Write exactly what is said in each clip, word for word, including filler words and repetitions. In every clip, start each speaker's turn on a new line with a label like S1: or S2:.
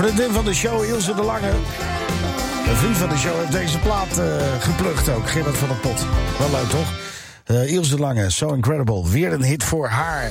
S1: Vriendin van de show, Ilse de Lange. Een vriend van de show heeft deze plaat uh, geplukt ook. Gerard van der Pot. Wel leuk, toch? Uh, Ilse de Lange, So Incredible. Weer een hit voor haar.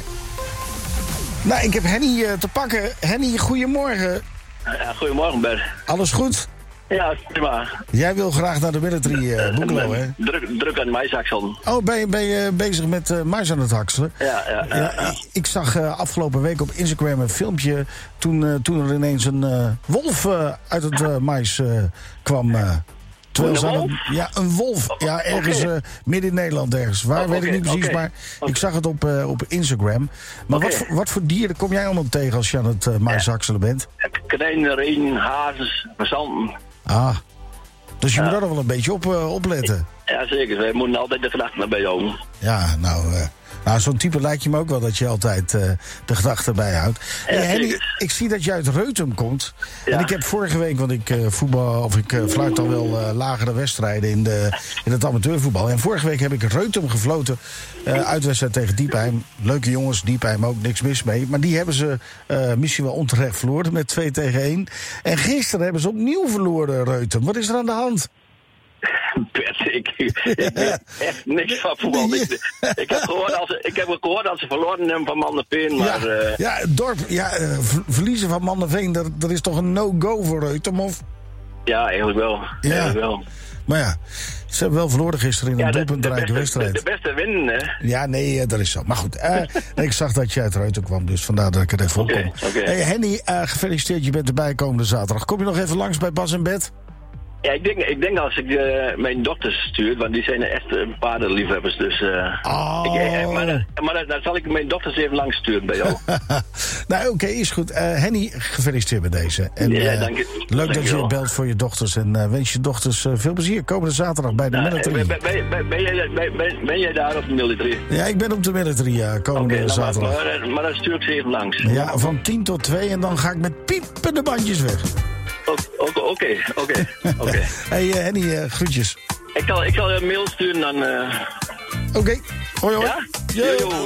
S1: Nou, ik heb Henny uh, te pakken. Henny, goedemorgen.
S2: Ja, goedemorgen, Bert.
S1: Alles goed?
S2: Ja, prima.
S1: Jij wil graag naar de military uh, Boekelo, hè?
S2: Druk, druk aan mij hakselen.
S1: Oh, ben je, ben je bezig met uh, mais aan het hakselen?
S2: Ja, ja, ja. ja, ja.
S1: Ik, ik zag uh, afgelopen week op Instagram een filmpje... toen, uh, toen er ineens een uh, wolf uh, uit het uh, mais uh, kwam... Uh, Terwijl
S2: een
S1: wolf? Het, ja, een wolf. Ja, ergens okay. uh, midden in Nederland ergens. Waar, oh, weet okay, ik niet precies, okay. maar okay. ik zag het op, uh, op Instagram. Maar okay. wat, voor, wat voor dieren kom jij allemaal tegen als je aan het uh, maishakselen bent?
S2: Konijnen, reeën, hazes, fazanten.
S1: Ah, dus je ja. moet daar nog wel een beetje op uh, opletten.
S2: Ja, zeker. Wij moeten altijd de gedachten bij houden.
S1: Ja, nou... Uh, Nou, zo'n type lijkt je me ook wel dat je altijd uh, de gedachten bijhoudt. Ja, hey, Henny, ik zie dat je uit Reutem komt. Ja. En ik heb vorige week, want ik uh, voetbal, of ik uh, fluit al wel uh, lagere wedstrijden in, de, in het amateurvoetbal. En vorige week heb ik Reutem gefloten. Uh, uitwedstrijd tegen Diepheim. Leuke jongens, Diepheim ook, niks mis mee. Maar die hebben ze uh, misschien wel onterecht verloren met twee tegen één. En gisteren hebben ze opnieuw verloren, Reutem. Wat is er aan de hand?
S2: Bert, ik, ik weet echt niks van voetbal. Ik, ik, heb gehoord als, ik heb gehoord dat ze verloren hebben van Manderveen, maar...
S1: Ja, uh... ja het dorp, ja, uh, verliezen van Manderveen, dat, dat is toch een no-go voor Reutem, of?
S2: Ja, eigenlijk wel.
S1: Ja.
S2: Eigenlijk wel.
S1: Maar ja, ze hebben wel verloren gisteren in een ja, doelpuntrijke wedstrijd.
S2: De beste winnen, hè?
S1: Ja, nee, dat is zo. Maar goed, uh, ik zag dat je uit Reutem kwam, dus vandaar dat ik er even
S2: okay,
S1: op kom.
S2: Okay.
S1: Hey, Henny, uh, gefeliciteerd, je bent erbij komende zaterdag. Kom je nog even langs bij Bas en Bet?
S2: Ja, ik denk, ik denk als ik uh, mijn dochters stuur, want die zijn echt uh, paardenliefhebbers, dus... Uh,
S1: oh.
S2: ik, uh, maar dan, maar dan zal ik mijn dochters even langs sturen bij jou.
S1: Nou, oké, okay, is goed. Uh, Henny, gefeliciteerd met deze. En,
S2: ja,
S1: uh,
S2: dank je.
S1: Leuk
S2: dank
S1: dat je
S2: je
S1: belt voor je dochters en uh, wens je dochters uh, veel plezier komende zaterdag bij de nou, military.
S2: Ben, ben, ben, ben, jij, ben, ben, ben jij daar op de military?
S1: Ja, ik ben op de military ja, komende okay, zaterdag.
S2: Maar, maar, maar dan stuur ik ze even langs.
S1: Ja, van tien tot twee en dan ga ik met piepende bandjes weg.
S2: Oké, oké, oké.
S1: Hey uh, Henny, uh, groetjes.
S2: Ik zal, ik zal een mail sturen dan... Uh...
S1: Oké, okay. Hoi hoi.
S2: Ja? Yo, yo.